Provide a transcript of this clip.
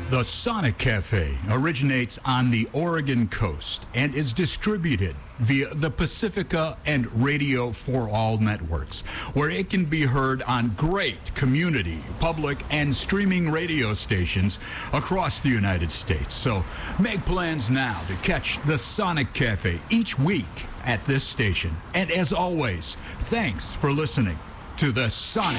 The Sonic Cafe originates on the Oregon coast and is distributed via the Pacifica and Radio for All networks, where it can be heard on great community, public, and streaming radio stations across the United States. So make plans now to catch the Sonic Cafe each week at this station. And as always, thanks for listening to the Sonic